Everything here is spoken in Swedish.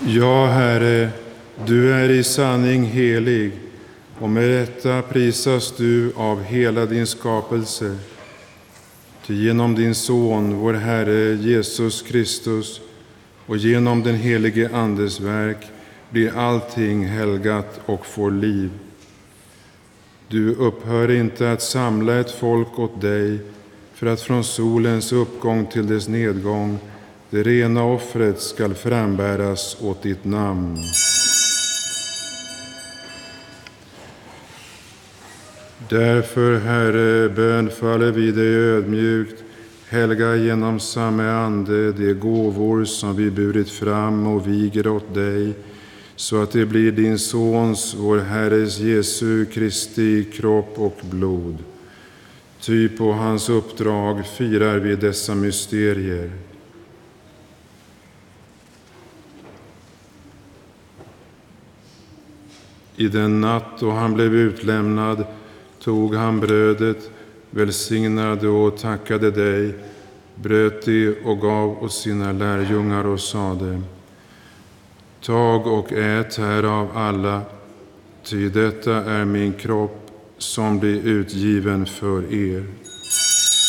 Ja, Herre, du är i sanning helig, och med rätta prisas du av hela din skapelse. Ty genom din Son, vår Herre Jesus Kristus, och genom den helige Andes verk blir allting helgat och får liv. Du upphör inte att samla ett folk åt dig, för att från solens uppgång till dess nedgång det rena offret skall frambäras åt ditt namn. Därför, Herre, bönfaller vi dig ödmjukt, helga genom samme ande de gåvor som vi burit fram och viger åt dig, så att det blir din Sons, vår Herres Jesu Kristi kropp och blod. Ty på hans uppdrag firar vi dessa mysterier. I den natt då han blev utlämnad tog han brödet, välsignade och tackade dig, bröt det och gav åt sina lärjungar och sade: Tag och ät härav alla, ty detta är min kropp som blir utgiven för er.